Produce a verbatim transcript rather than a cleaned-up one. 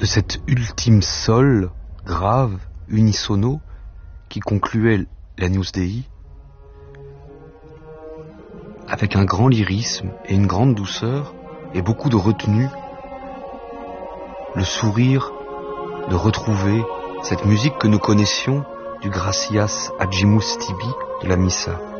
de cet ultime sol grave, unisono, qui concluait l'Agnus Dei, avec un grand lyrisme et une grande douceur et beaucoup de retenue, le sourire de retrouver cette musique que nous connaissions du Gratias Agimus Tibi de la Missa.